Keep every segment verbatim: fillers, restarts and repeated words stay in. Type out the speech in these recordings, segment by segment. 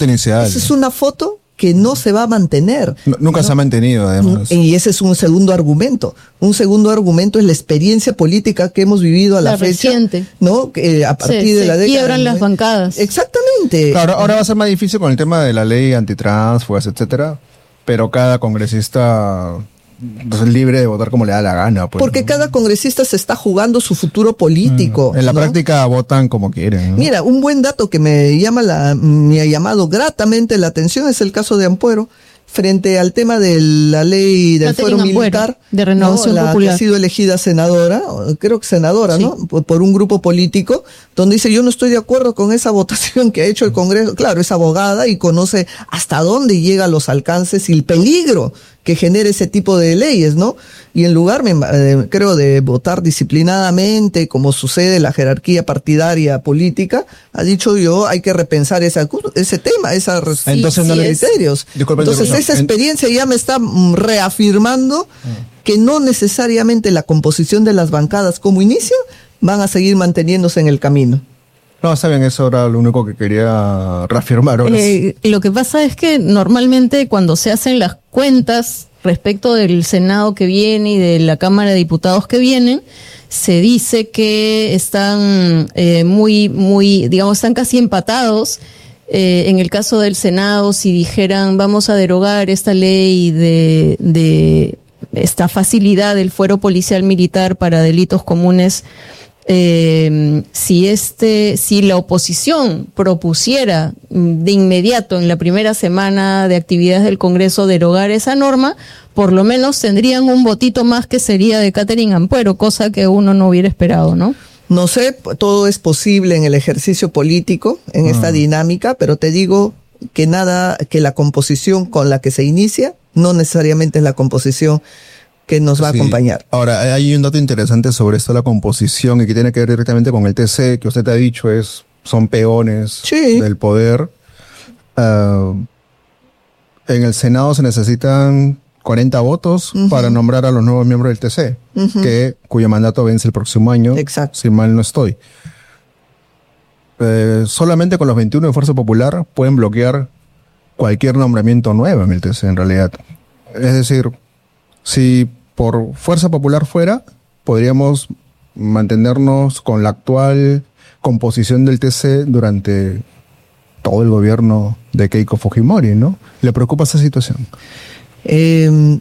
foto inicial. Esa es una foto que no se va a mantener. No, nunca ¿no? se ha mantenido, además. Y ese es un segundo argumento. Un segundo argumento es la experiencia política que hemos vivido a la, la fecha. Reciente. ¿No? Que a partir sí, de sí. la década. Quiebran las bancadas. Exactamente. Claro, ahora va a ser más difícil con el tema de la ley antitransfugas, etcétera. Pero cada congresista pues, es libre de votar como le da la gana. Pues, Porque ¿no? cada congresista se está jugando su futuro político. Mm, en la ¿no? práctica votan como quieren. ¿no? Mira, un buen dato que me llama la, me ha llamado gratamente la atención es el caso de Ampuero, frente al tema de la ley del Catherine fuero Ampuero, militar, de Renovación ¿no? La Popular, que ha sido elegida senadora, creo que senadora, sí. ¿no? Por, por un grupo político, donde dice yo no estoy de acuerdo con esa votación que ha hecho el Congreso. Claro, es abogada y conoce hasta dónde llegan los alcances y el peligro que genera ese tipo de leyes, ¿no? Y en lugar, me, eh, creo, de votar disciplinadamente, como sucede en la jerarquía partidaria política, ha dicho yo, hay que repensar esa, ese tema, esos Entonces, no criterios. Disculpe, Entonces, no, esa experiencia ya me está reafirmando mm. que no necesariamente la composición de las bancadas como inicio van a seguir manteniéndose en el camino. No, está bien, eso era lo único que quería reafirmar. Eh, lo que pasa es que normalmente cuando se hacen las cuentas respecto del Senado que viene y de la Cámara de Diputados que vienen, se dice que están eh, muy, muy, digamos, están casi empatados. Eh, en el caso del Senado, si dijeran vamos a derogar esta ley de, de esta facilidad del fuero policial militar para delitos comunes, Eh, si este, si la oposición propusiera de inmediato en la primera semana de actividades del Congreso derogar esa norma, por lo menos tendrían un votito más que sería de Catherine Ampuero, cosa que uno no hubiera esperado, ¿no? No sé, todo es posible en el ejercicio político, en ah. esta dinámica, pero te digo que nada, que la composición con la que se inicia no necesariamente es la composición que nos va sí. a acompañar. Ahora, hay un dato interesante sobre esto, la composición, y que tiene que ver directamente con el T C, que usted ha dicho, es son peones sí. del poder. Uh, en el Senado se necesitan cuarenta votos uh-huh. para nombrar a los nuevos miembros del T C, uh-huh. que, cuyo mandato vence el próximo año, Exacto. si mal no estoy. Eh, solamente con los veintiuno de Fuerza Popular pueden bloquear cualquier nombramiento nuevo en el T C, en realidad. Es decir, si por Fuerza Popular fuera, podríamos mantenernos con la actual composición del T C durante todo el gobierno de Keiko Fujimori, ¿no? ¿Le preocupa esa situación? Eh,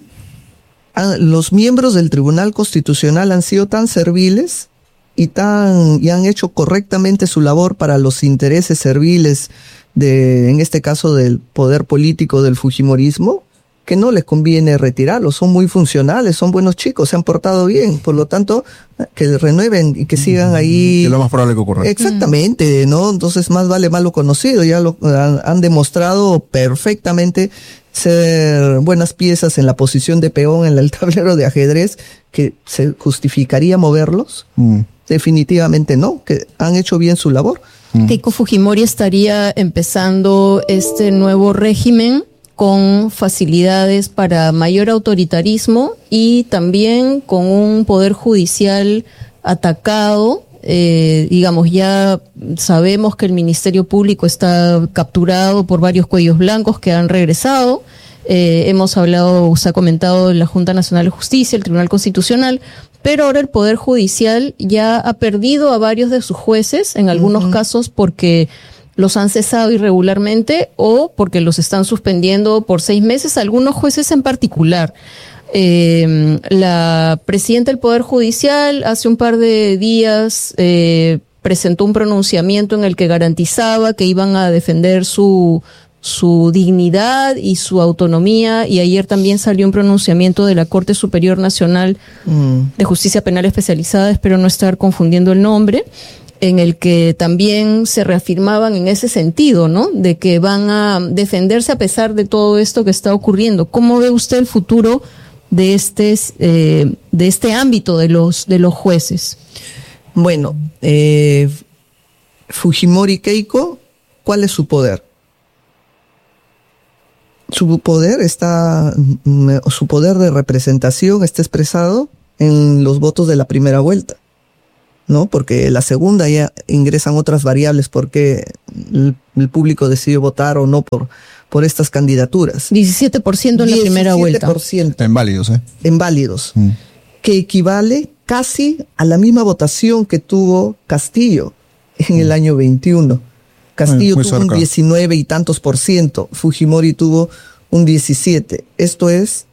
los miembros del Tribunal Constitucional han sido tan serviles y, tan, y han hecho correctamente su labor para los intereses serviles de, en este caso, del poder político del fujimorismo, que no les conviene retirarlos, son muy funcionales, son buenos chicos, se han portado bien, por lo tanto, que renueven y que sigan ahí. Es lo más probable que ocurra. Exactamente, ¿no? Entonces, más vale malo conocido, ya lo han, han demostrado perfectamente ser buenas piezas en la posición de peón en el tablero de ajedrez, que se justificaría moverlos. Mm. Definitivamente no, que han hecho bien su labor. Mm. Keiko Fujimori estaría empezando este nuevo régimen con facilidades para mayor autoritarismo y también con un poder judicial atacado. Eh, digamos, ya sabemos que el Ministerio Público está capturado por varios cuellos blancos que han regresado. Eh, hemos hablado, se ha comentado en la Junta Nacional de Justicia, el Tribunal Constitucional, pero ahora el Poder Judicial ya ha perdido a varios de sus jueces, en algunos uh-huh. casos porque los han cesado irregularmente o porque los están suspendiendo por seis meses, algunos jueces en particular. Eh, la presidenta del Poder Judicial hace un par de días eh, presentó un pronunciamiento en el que garantizaba que iban a defender su, su dignidad y su autonomía, y ayer también salió un pronunciamiento de la Corte Superior Nacional mm. de Justicia Penal Especializada, espero no estar confundiendo el nombre, en el que también se reafirmaban en ese sentido, ¿no? De que van a defenderse a pesar de todo esto que está ocurriendo. ¿Cómo ve usted el futuro de este, eh, de este ámbito de los, de los jueces? Bueno, eh, Fujimori Keiko, ¿cuál es su poder? Su poder está, su poder de representación está expresado en los votos de la primera vuelta. ¿no? Porque la segunda ya ingresan otras variables porque el, el público decidió votar o no por, por estas candidaturas. diecisiete por ciento en la primera vuelta. diecisiete por ciento En válidos, ¿eh? En válidos. Mm. Que equivale casi a la misma votación que tuvo Castillo en el año veintiuno. Castillo Muy tuvo cerca. un diecinueve y tantos por ciento, Fujimori tuvo un diecisiete. Esto es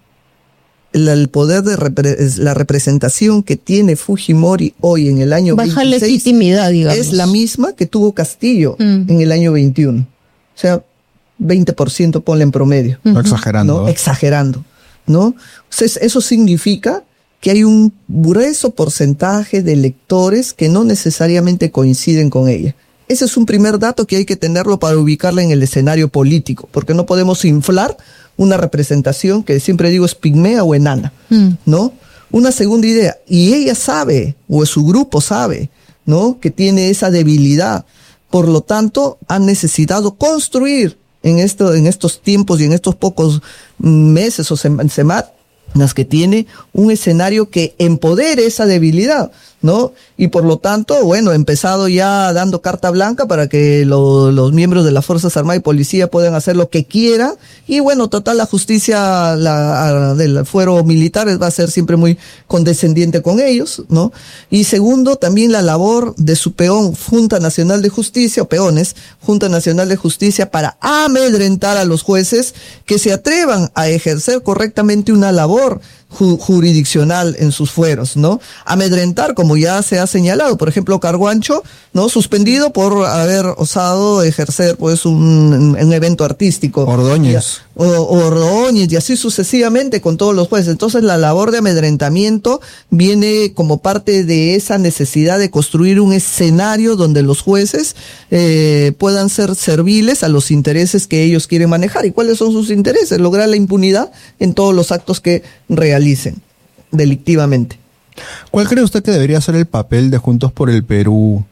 el, el poder de repre, la representación que tiene Fujimori hoy en el año Baja veintiséis legitimidad, digamos. es la misma que tuvo Castillo Mm. en el año veintiuno. O sea, veinte por ciento ponle en promedio. No exagerando. ¿no? ¿eh? Exagerando, ¿no? Entonces, eso significa que hay un grueso porcentaje de electores que no necesariamente coinciden con ella. Ese es un primer dato que hay que tenerlo para ubicarla en el escenario político, porque no podemos inflar una representación que siempre digo es pigmea o enana, Mm. ¿no? Una segunda idea, y ella sabe, o su grupo sabe, ¿no? Que tiene esa debilidad. Por lo tanto, han necesitado construir en, esto, en estos tiempos y en estos pocos meses o sem- semanas que tiene un escenario que empodere esa debilidad, ¿no? Y por lo tanto, bueno, ha empezado ya dando carta blanca para que lo, los miembros de las Fuerzas Armadas y Policía puedan hacer lo que quieran. Y bueno, total, la justicia la, a, del fuero militar va a ser siempre muy condescendiente con ellos, ¿no? Y segundo, también la labor de su peón, Junta Nacional de Justicia, o peones, Junta Nacional de Justicia, para amedrentar a los jueces que se atrevan a ejercer correctamente una labor ju- jurisdiccional en sus fueros, ¿no? Amedrentar, como ya se ha señalado, por ejemplo, Carguancho, ¿no? Suspendido por haber osado ejercer, pues, un, un evento artístico. Ordóñez. O, Ordóñez, y así sucesivamente con todos los jueces. Entonces, la labor de amedrentamiento viene como parte de esa necesidad de construir un escenario donde los jueces eh, puedan ser serviles a los intereses que ellos quieren manejar. ¿Y cuáles son sus intereses? Lograr la impunidad en todos los actos que realicen delictivamente. ¿Cuál cree usted que debería ser el papel de Juntos por el Perú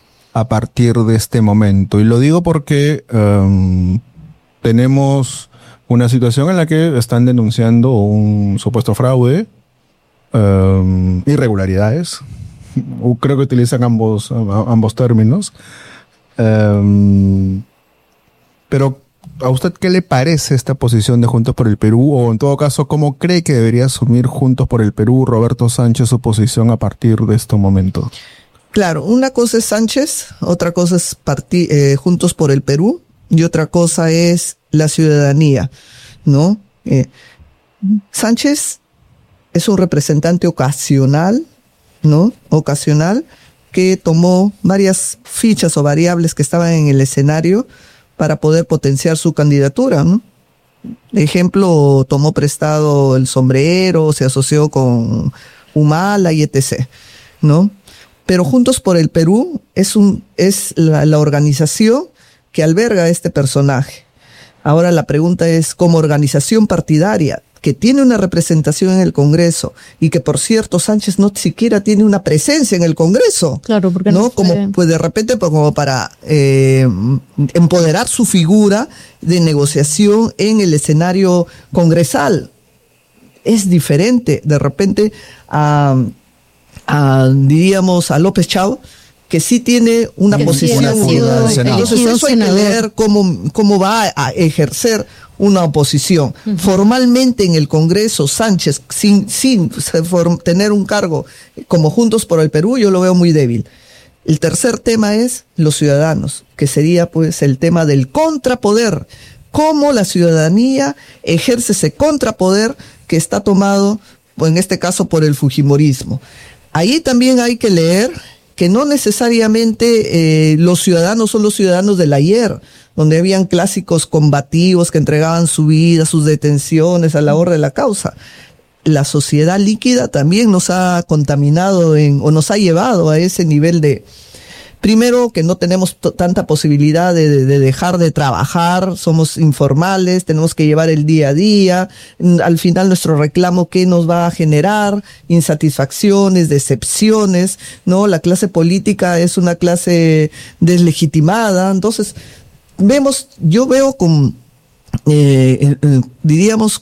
a partir de este momento? Y lo digo porque um, tenemos una situación en la que están denunciando un supuesto fraude, um, irregularidades. Creo que utilizan ambos, ambos términos. Um, pero, ¿a usted qué le parece esta posición de Juntos por el Perú? O en todo caso, ¿cómo cree que debería asumir Juntos por el Perú Roberto Sánchez su posición a partir de este momento? Claro, una cosa es Sánchez, otra cosa es parti- eh, Juntos por el Perú y otra cosa es la ciudadanía, ¿no? Eh, Sánchez es un representante ocasional, ¿no? Ocasional que tomó varias fichas o variables que estaban en el escenario para poder potenciar su candidatura, ¿no? Ejemplo, tomó prestado el sombrero, se asoció con Humala y etcétera, ¿no? Pero Juntos por el Perú es, un, es la, la organización que alberga a este personaje. Ahora la pregunta es, como organización partidaria, que tiene una representación en el Congreso, y que por cierto Sánchez no siquiera tiene una presencia en el Congreso. Claro, porque no, no fue- como pues de repente pues, como para eh, empoderar su figura de negociación en el escenario congresal. Es diferente de repente a, a diríamos a López Chao, que sí tiene una Que sí posición. ha sido Entonces elegido eso hay que senador. leer cómo, cómo va a ejercer una oposición. Uh-huh. Formalmente en el Congreso, Sánchez, sin, sin for, tener un cargo como Juntos por el Perú, yo lo veo muy débil. El tercer tema es los ciudadanos, que sería pues el tema del contrapoder. Cómo la ciudadanía ejerce ese contrapoder que está tomado, pues, en este caso, por el fujimorismo. Ahí también hay que leer que no necesariamente eh, los ciudadanos son los ciudadanos del ayer, donde habían clásicos combativos que entregaban su vida, sus detenciones a la hora de la causa. La sociedad líquida también nos ha contaminado en, o nos ha llevado a ese nivel de, primero, que no tenemos t- tanta posibilidad de, de, de dejar de trabajar, somos informales, tenemos que llevar el día a día, al final nuestro reclamo, ¿qué nos va a generar? Insatisfacciones, decepciones, ¿no? La clase política es una clase deslegitimada, entonces, vemos, yo veo con, eh, eh, diríamos,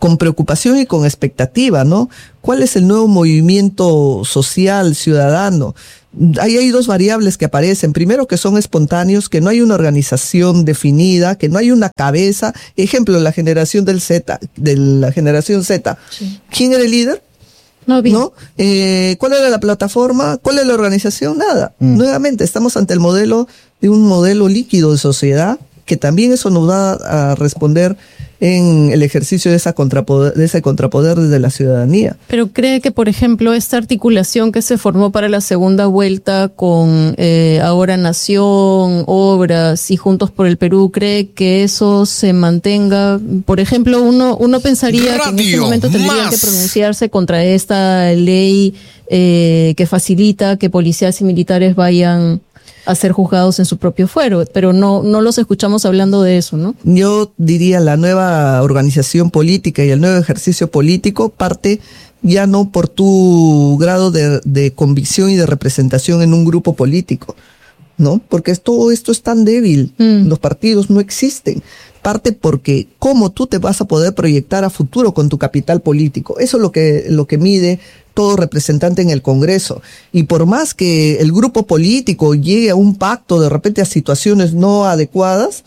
con preocupación y con expectativa, ¿no? ¿Cuál es el nuevo movimiento social, ciudadano? Ahí hay dos variables que aparecen. Primero, que son espontáneos, que no hay una organización definida, que no hay una cabeza. Ejemplo, la generación del Z, de la generación Z. Sí. ¿Quién era el líder? No, bien. ¿No? Eh, ¿Cuál era la plataforma? ¿Cuál es la organización? Nada. Mm. Nuevamente, estamos ante el modelo de un modelo líquido de sociedad, que también eso nos va a responder en el ejercicio de esa contrapoder, de ese contrapoder desde la ciudadanía. Pero cree que, por ejemplo, esta articulación que se formó para la segunda vuelta con eh, Ahora Nación, Obras y Juntos por el Perú, ¿cree que eso se mantenga? Por ejemplo, uno uno pensaría Radio que en este momento tendrían más. que pronunciarse contra esta ley eh, que facilita que policías y militares vayan a ser juzgados en su propio fuero, pero no no los escuchamos hablando de eso, ¿no? Yo diría, la nueva organización política y el nuevo ejercicio político parte ya no por tu grado de, de convicción y de representación en un grupo político, ¿no? Porque todo esto es tan débil, mm. los partidos no existen. Parte porque cómo tú te vas a poder proyectar a futuro con tu capital político. Eso es lo que, lo que mide todo representante en el Congreso. Y por más que el grupo político llegue a un pacto, de repente a situaciones no adecuadas,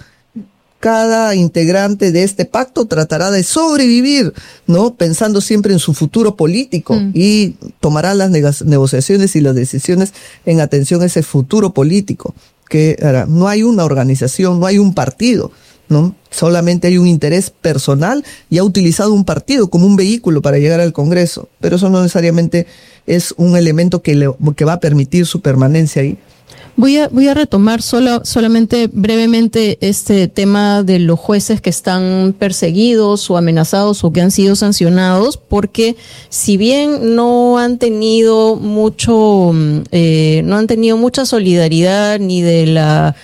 cada integrante de este pacto tratará de sobrevivir, ¿no? Pensando siempre en su futuro político mm. y tomará las negociaciones y las decisiones en atención a ese futuro político. Que ahora, no hay una organización, no hay un partido, ¿no? Solamente hay un interés personal y ha utilizado un partido como un vehículo para llegar al Congreso, pero eso no necesariamente es un elemento que, le, que va a permitir su permanencia ahí. Voy a, voy a retomar solo, solamente brevemente este tema de los jueces que están perseguidos o amenazados o que han sido sancionados, porque si bien no han tenido mucho, eh, no han tenido mucha solidaridad ni de la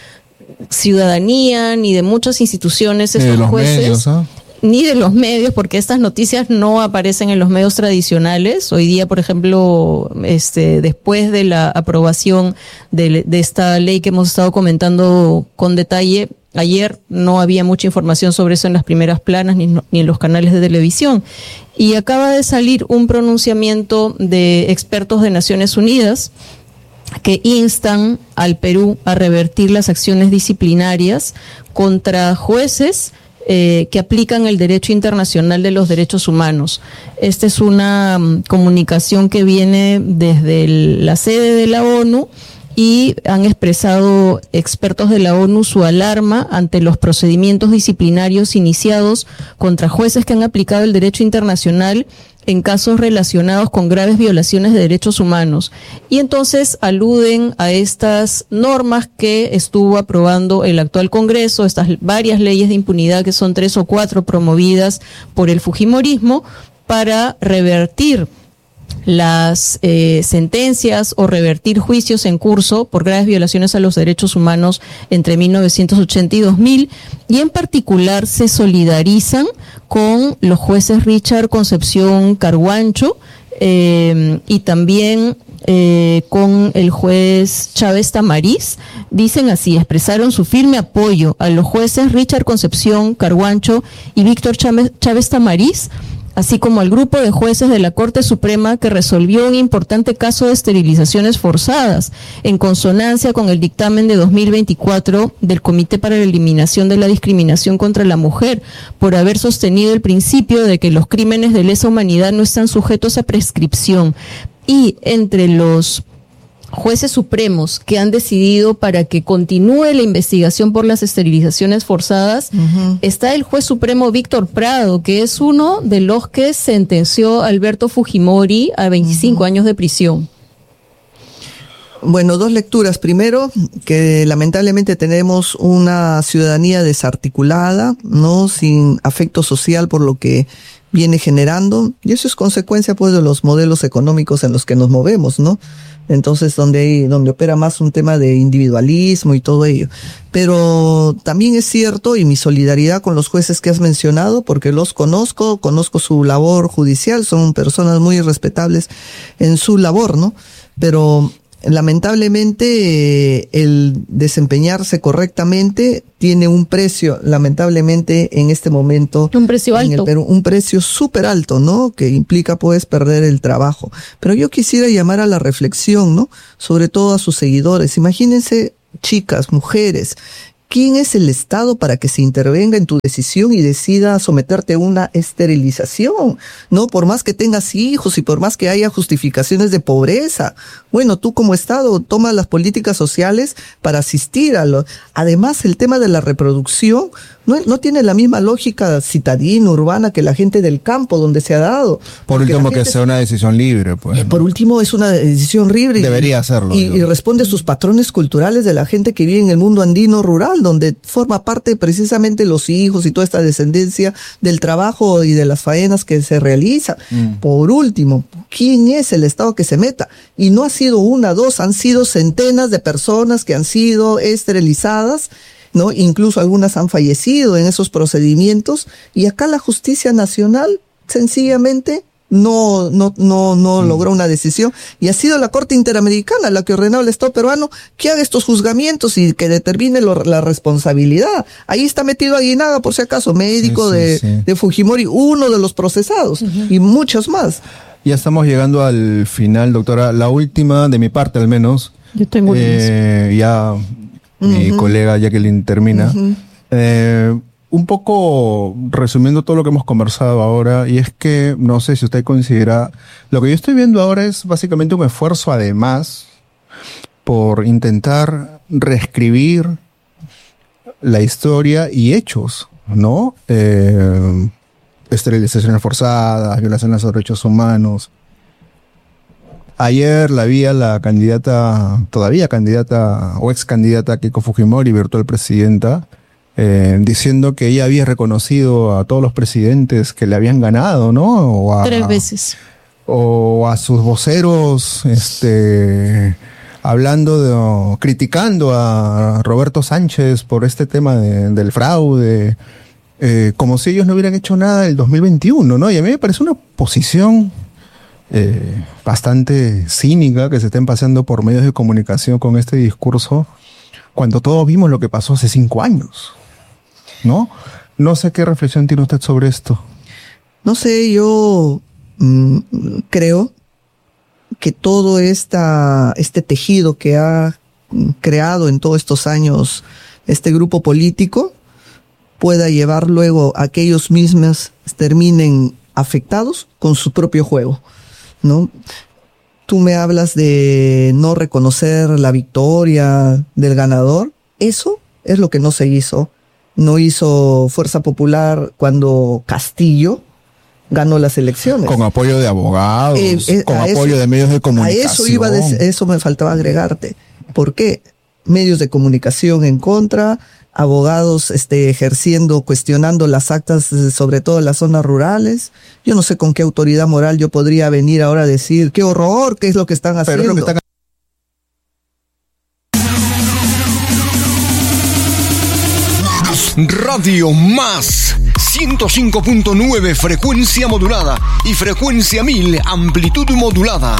ciudadanía ni de muchas instituciones estos de los jueces, medios, ¿eh? ni de los medios, porque estas noticias no aparecen en los medios tradicionales. Hoy día, por ejemplo, este, después de la aprobación de, de esta ley que hemos estado comentando con detalle, ayer no había mucha información sobre eso en las primeras planas ni, ni en los canales de televisión. Y acaba de salir un pronunciamiento de expertos de Naciones Unidas que instan al Perú a revertir las acciones disciplinarias contra jueces eh, que aplican el derecho internacional de los derechos humanos. Esta es una um, comunicación que viene desde el, la sede de la ONU, y han expresado expertos de la ONU su alarma ante los procedimientos disciplinarios iniciados contra jueces que han aplicado el derecho internacional en casos relacionados con graves violaciones de derechos humanos. Y entonces aluden a estas normas que estuvo aprobando el actual Congreso, estas varias leyes de impunidad, que son tres o cuatro promovidas por el fujimorismo, para revertir las eh, sentencias o revertir juicios en curso por graves violaciones a los derechos humanos entre mil novecientos ochenta y dos mil, y en particular se solidarizan con los jueces Richard Concepción Carguancho eh, y también eh, con el juez Chávez Tamariz. Dicen así: expresaron su firme apoyo a los jueces Richard Concepción Carguancho y Víctor Chávez, Chávez Tamariz, así como al grupo de jueces de la Corte Suprema que resolvió un importante caso de esterilizaciones forzadas, en consonancia con el dictamen de dos mil veinticuatro del Comité para la Eliminación de la Discriminación contra la Mujer, por haber sostenido el principio de que los crímenes de lesa humanidad no están sujetos a prescripción. Y entre los jueces supremos que han decidido para que continúe la investigación por las esterilizaciones forzadas, uh-huh. está el juez supremo Víctor Prado, que es uno de los que sentenció a Alberto Fujimori a veinticinco uh-huh. años de prisión. Bueno, dos lecturas. Primero, que lamentablemente tenemos una ciudadanía desarticulada, ¿no? Sin afecto social por lo que viene generando, y eso es consecuencia pues de los modelos económicos en los que nos movemos, ¿no? Entonces, donde hay, donde opera más un tema de individualismo y todo ello. Pero también es cierto, y mi solidaridad con los jueces que has mencionado, porque los conozco, conozco su labor judicial, son personas muy respetables en su labor, ¿no? Pero lamentablemente eh, el desempeñarse correctamente tiene un precio, lamentablemente en este momento. Un precio alto. En el Perú, un precio súper alto, ¿no? Que implica pues perder el trabajo. Pero yo quisiera llamar a la reflexión, ¿no? Sobre todo a sus seguidores. Imagínense, chicas, mujeres, ¿quién es el Estado para que se intervenga en tu decisión y decida someterte a una esterilización? No, por más que tengas hijos y por más que haya justificaciones de pobreza. Bueno, tú como Estado tomas las políticas sociales para asistir a lo. Además, el tema de la reproducción no, no tiene la misma lógica citadina, urbana, que la gente del campo donde se ha dado. Por Porque último, gente, que sea una decisión libre, pues. Eh, por último, es una decisión libre. Debería hacerlo. Y, y responde a sus patrones culturales de la gente que vive en el mundo andino rural, donde forma parte precisamente los hijos y toda esta descendencia del trabajo y de las faenas que se realizan. Mm. Por último, ¿quién es el Estado que se meta? Y no ha sido una, dos, han sido centenas de personas que han sido esterilizadas, ¿no? Incluso algunas han fallecido en esos procedimientos, y acá la justicia nacional sencillamente no no no no mm. logró una decisión, y ha sido la Corte Interamericana la que ordenó al Estado peruano que haga estos juzgamientos y que determine lo, la responsabilidad. Ahí está metido Aguinaga, por si acaso, médico sí, sí, de, sí. de Fujimori, uno de los procesados, uh-huh. y muchos más. Ya estamos llegando al final, doctora. La última, de mi parte al menos. Yo estoy muy eh, bien. Ya uh-huh. mi colega Jacqueline termina. Uh-huh. Eh, un poco resumiendo todo lo que hemos conversado ahora, y es que, no sé si usted considera, lo que yo estoy viendo ahora es básicamente un esfuerzo además por intentar reescribir la historia y hechos, ¿no? Eh, esterilizaciones forzadas, violaciones a los derechos humanos. Ayer la vi a la candidata, todavía candidata o ex candidata Keiko Fujimori, virtual presidenta, eh, diciendo que ella había reconocido a todos los presidentes que le habían ganado, ¿no? O a, Tres veces. O a sus voceros, este, hablando de, o criticando a Roberto Sánchez por este tema de, del fraude. Eh, como si ellos no hubieran hecho nada el dos mil veintiuno, ¿no? Y a mí me parece una posición eh, bastante cínica que se estén paseando por medios de comunicación con este discurso, cuando todos vimos lo que pasó hace cinco años, ¿no? No sé qué reflexión tiene usted sobre esto. No sé, yo mmm, creo que todo esta, este tejido que ha creado en todos estos años este grupo político pueda llevar luego a que ellos mismos terminen afectados con su propio juego, ¿no? Tú me hablas de no reconocer la victoria del ganador. Eso es lo que no se hizo. No hizo Fuerza Popular cuando Castillo ganó las elecciones. Con apoyo de abogados, eh, eh, con apoyo eso, de medios de comunicación. A eso iba, de, eso me faltaba agregarte. ¿Por qué? Medios de comunicación en contra, abogados este, ejerciendo, cuestionando las actas, sobre todo en las zonas rurales. Yo no sé con qué autoridad moral yo podría venir ahora a decir qué horror, qué es lo que están haciendo. Pero es lo que están... Radio Más ciento cinco punto nueve frecuencia modulada y frecuencia mil amplitud modulada.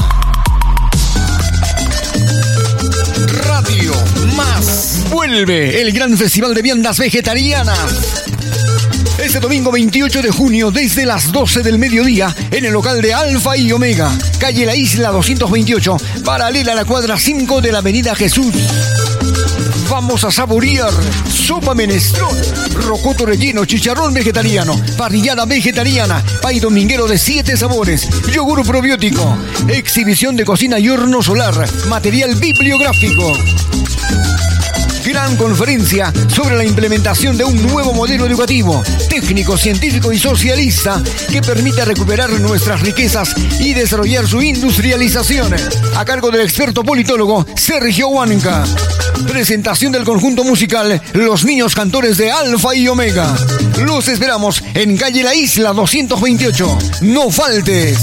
Radio Más. Vuelve el gran festival de viandas vegetarianas. Este domingo veintiocho de junio desde las doce del mediodía en el local de Alfa y Omega, calle La Isla doscientos veintiocho, paralela a la cuadra cinco de la avenida Jesús. Vamos a saborear sopa menestrón, rocoto relleno, chicharrón vegetariano, parrillada vegetariana, pay dominguero de siete sabores, yogur probiótico, exhibición de cocina y horno solar, material bibliográfico. Gran conferencia sobre la implementación de un nuevo modelo educativo, técnico, científico y socialista que permita recuperar nuestras riquezas y desarrollar su industrialización. A cargo del experto politólogo Sergio Huanca. Presentación del conjunto musical Los Niños Cantores de Alfa y Omega. Los esperamos en calle La Isla doscientos veintiocho. No faltes.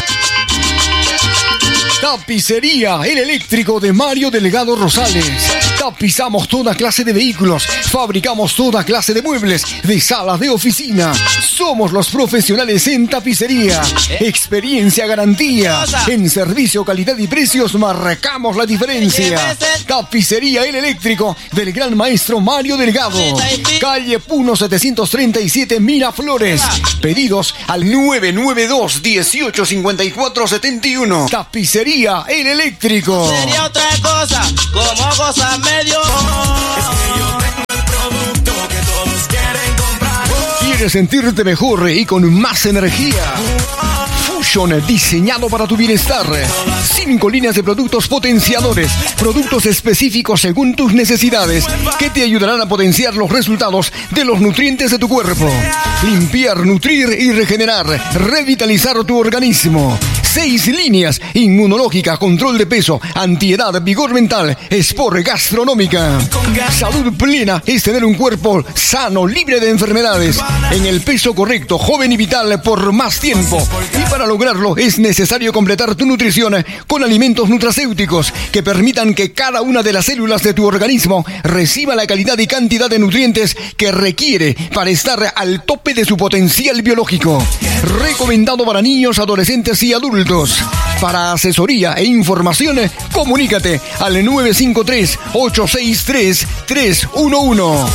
Tapicería El Eléctrico de Mario Delgado Rosales. Tapizamos toda clase de vehículos, fabricamos toda clase de muebles, de salas de oficina. Somos los profesionales en tapicería. Experiencia, garantía. En servicio, calidad y precios marcamos la diferencia. Tapicería El Eléctrico del gran maestro Mario Delgado. Calle Puno setecientos treinta y siete, Miraflores. Pedidos al nueve nueve dos, uno ocho cinco cuatro siete uno. Tapicería El Eléctrico. Sería otra cosa, como cosa medio. Es que yo tengo el producto que todos quieren comprar. ¿Quieres sentirte mejor y con más energía? Fusion, diseñado para tu bienestar. Cinco líneas de productos potenciadores, productos específicos según tus necesidades, que te ayudarán a potenciar los resultados de los nutrientes de tu cuerpo. Limpiar, nutrir y regenerar, revitalizar tu organismo. Seis líneas: inmunológica, control de peso, antiedad, vigor mental, sport, gastronómica. Salud plena es tener un cuerpo sano, libre de enfermedades, en el peso correcto, joven y vital por más tiempo. Y para lograrlo es necesario completar tu nutrición con alimentos nutracéuticos que permitan que cada una de las células de tu organismo reciba la calidad y cantidad de nutrientes que requiere para estar al tope de su potencial biológico. Recomendado para niños, adolescentes y adultos. Para asesoría e información, comunícate al nueve cinco tres, ocho seis tres, tres uno uno.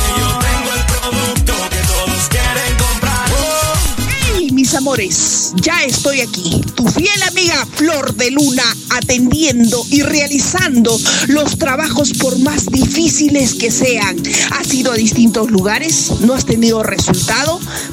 Mis amores, ya estoy aquí, tu fiel amiga Flor de Luna, atendiendo y realizando los trabajos por más difíciles que sean. Has ido a distintos lugares, no has tenido resultado,